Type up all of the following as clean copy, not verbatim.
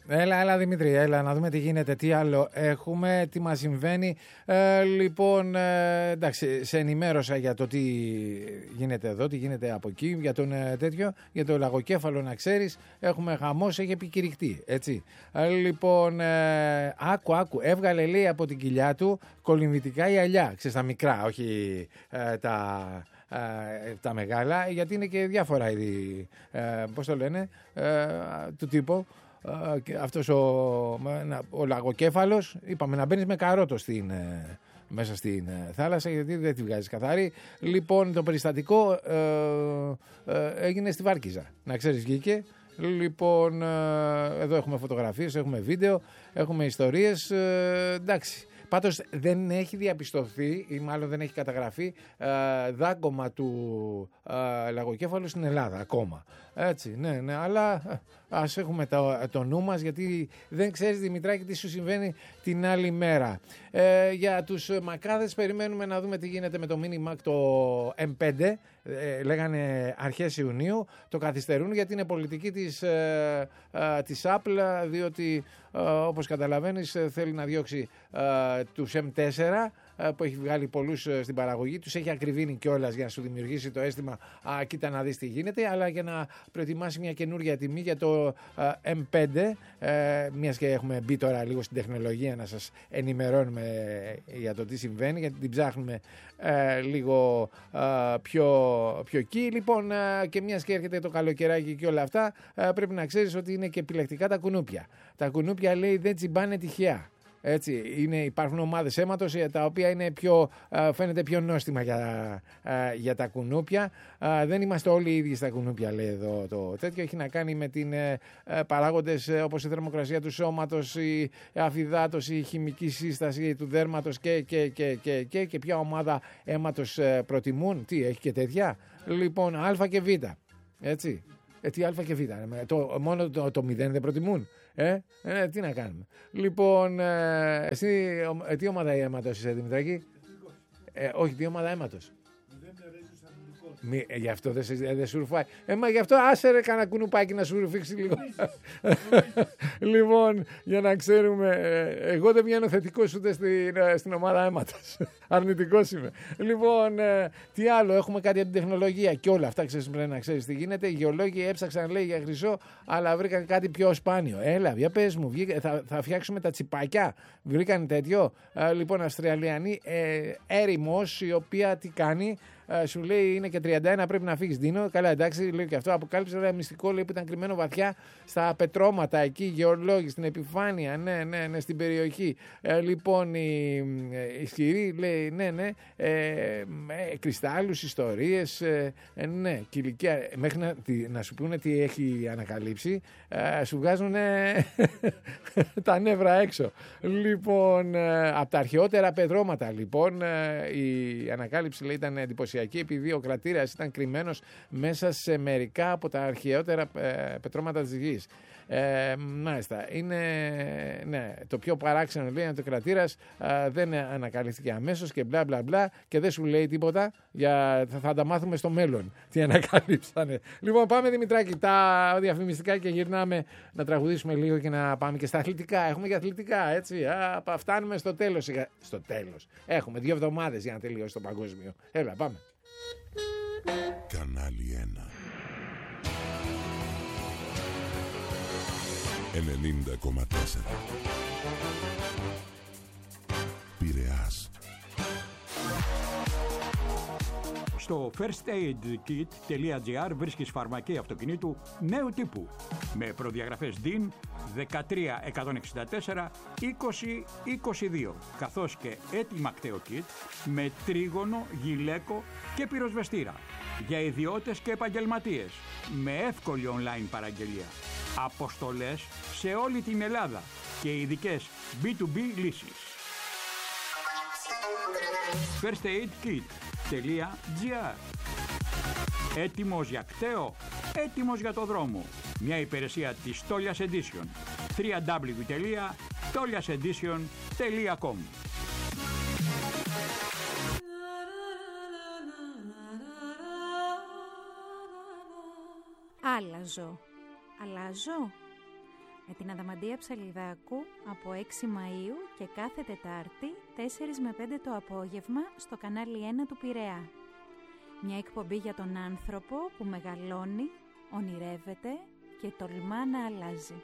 Έλα Δημήτρη, έλα να δούμε τι γίνεται, τι άλλο έχουμε, τι μας συμβαίνει. Λοιπόν, εντάξει, σε ενημέρωσα για το τι γίνεται εδώ, τι γίνεται από εκεί, για τον τέτοιο, για το λαγοκέφαλο να ξέρεις, έχουμε χαμός, έχει επικηρυχτεί, έτσι. Λοιπόν, άκου, έβγαλε λέει από την κοιλιά του κολυμβητικά γυαλιά, ξέρεις τα μικρά, όχι τα μεγάλα, γιατί είναι και διάφορα είδη, πώς το λένε, του τύπου. Αυτός ο λαγοκέφαλος, είπαμε να μπαίνεις με καρότο μέσα στην θάλασσα, γιατί δεν τη βγάζεις καθαρή. Λοιπόν, το περιστατικό έγινε στη Βάρκιζα, να ξέρεις, βγήκε. Λοιπόν, εδώ έχουμε φωτογραφίες, έχουμε βίντεο, έχουμε ιστορίες, εντάξει. Πάντως δεν έχει διαπιστωθεί ή μάλλον δεν έχει καταγραφεί δάγκωμα του λαγοκέφαλου στην Ελλάδα ακόμα. Έτσι, ναι, αλλά ας έχουμε το νου μας, γιατί δεν ξέρεις, Δημητράκη, τι σου συμβαίνει την άλλη μέρα. Για τους μακάδες περιμένουμε να δούμε τι γίνεται με το Mini Mac το M5. Λέγανε αρχές Ιουνίου, το καθυστερούν γιατί είναι πολιτική της Apple, διότι όπως καταλαβαίνεις θέλει να διώξει τους M4 που έχει βγάλει πολλούς στην παραγωγή, τους έχει ακριβήνει κιόλας για να σου δημιουργήσει το αίσθημα κοίτα να δεις τι γίνεται, αλλά για να προετοιμάσει μια καινούργια τιμή για το M5, μιας και έχουμε μπει τώρα λίγο στην τεχνολογία να σας ενημερώνουμε για το τι συμβαίνει, γιατί την ψάχνουμε λίγο πιο εκεί. Λοιπόν, και μιας και έρχεται το καλοκαιράκι και όλα αυτά, πρέπει να ξέρεις ότι είναι και επιλεκτικά τα κουνούπια. Τα κουνούπια, λέει, δεν τσιμπάνε τυχαία. Έτσι, υπάρχουν ομάδες αίματος τα οποία είναι φαίνεται πιο νόστιμα για τα κουνούπια. Δεν είμαστε όλοι οι ίδιοι στα κουνούπια, λέει εδώ το τέτοιο. Έχει να κάνει με την παράγοντες όπως η θερμοκρασία του σώματος, η αφυδάτωση, η χημική σύσταση του δέρματος και ποια ομάδα αίματος προτιμούν. Τι, έχει και τέτοια. Λοιπόν, Α και Β. Έτσι. Τι Α και Β. Μόνο το 0 δεν προτιμούν. Τι να κάνουμε. Λοιπόν, εσύ τι ομάδα αίματος είσαι, Δημητράκη? Όχι, τι ομάδα αίματος? Γι' αυτό δεν σουρφάει. Μα γι' αυτό άσε ρε κανένα κουνουπάκι να σουρφίξει λίγο. Λοιπόν, για να ξέρουμε, εγώ δεν βγαίνω θετικός ούτε στην ομάδα αίματος. Αρνητικός είμαι. Λοιπόν, τι άλλο, έχουμε κάτι από την τεχνολογία και όλα αυτά, ξέρεις, πρέπει να ξέρεις τι γίνεται. Οι γεωλόγοι έψαξαν, λέει, για χρυσό, αλλά βρήκαν κάτι πιο σπάνιο. Έλα, για πες μου, θα φτιάξουμε τα τσιπάκια. Βρήκαν τέτοιο. Λοιπόν, Αυστραλιανή έρημος, η οποία τι κάνει? Σου λέει είναι και 31, πρέπει να φύγεις, Ντίνο. Καλά, εντάξει, λέει και αυτό. Αποκάλυψε ένα μυστικό, λέει, που ήταν κρυμμένο βαθιά στα πετρώματα εκεί, γεωλόγοι, στην επιφάνεια, ναι, στην περιοχή. Λοιπόν, η ισχυρή λέει, ναι, κρυστάλλους, ιστορίες, ναι, κυλικία. Μέχρι να σου πούνε τι έχει ανακαλύψει, σου βγάζουν τα νεύρα έξω. Λοιπόν, από τα αρχαιότερα πετρώματα, λοιπόν, η ανακάλυψη, λέει, ήταν εντυπωσιακή, επειδή ο κρατήρας ήταν κρυμμένος μέσα σε μερικά από τα αρχαιότερα πετρώματα της γης. Μάλιστα, είναι το πιο παράξενο, λέει, ότι ο κρατήρας δεν ανακαλύφθηκε αμέσως και μπλα μπλα μπλα, και δεν σου λέει τίποτα, θα τα μάθουμε στο μέλλον τι ανακαλύψανε. Λοιπόν, πάμε, Δημητράκη, τα διαφημιστικά και γυρνάμε να τραγουδήσουμε λίγο και να πάμε και στα αθλητικά. Έχουμε και αθλητικά, έτσι. Φτάνουμε στο τέλος. Στο τέλος. Έχουμε 2 εβδομάδες για να τελειώσει το παγκόσμιο. Έλα, πάμε. Κανάλι 1 90,4 Πειραιάς. Στο firstaidkit.gr βρίσκεις φαρμακεία αυτοκινήτου νέου τύπου με προδιαγραφές DIN 13164 2022, καθώς και έτοιμα κταίο kit με τρίγωνο, γυλαίκο και πυροσβεστήρα για ιδιώτες και επαγγελματίες με εύκολη online παραγγελία, αποστολές σε όλη την Ελλάδα και ειδικές B2B λύσεις. firstaidkit.gr. Έτοιμος για κταίο, έτοιμος για το δρόμο. Μια υπηρεσία της Tolias Edition. www.toliasedition.com. Αλλάζω. με την Αδαμαντία Ψαλιδάκου από 6 Μαΐου και κάθε Τετάρτη 4 με 5 το απόγευμα στο κανάλι 1 του Πειραιά. Μια εκπομπή για τον άνθρωπο που μεγαλώνει, ονειρεύεται και τολμά να αλλάζει.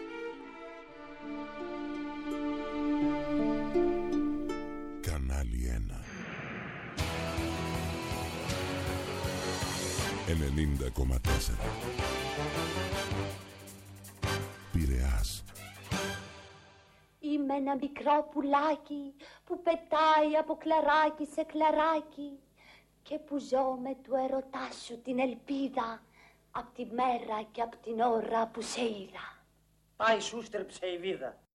Κανάλι 1 90,4 Πειραιάς. Είμαι ένα μικρό πουλάκι που πετάει από κλαράκι σε κλαράκι και που ζω με του ερωτά σου την ελπίδα απ' τη μέρα και απ' την ώρα που σε είδα. Πάει σούστρεψε η βίδα.